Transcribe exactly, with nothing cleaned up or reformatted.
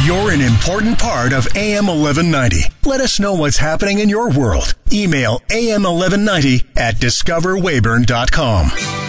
You're an important part of A M eleven ninety. Let us know what's happening in your world. Email A M eleven ninety at discover weyburn dot com.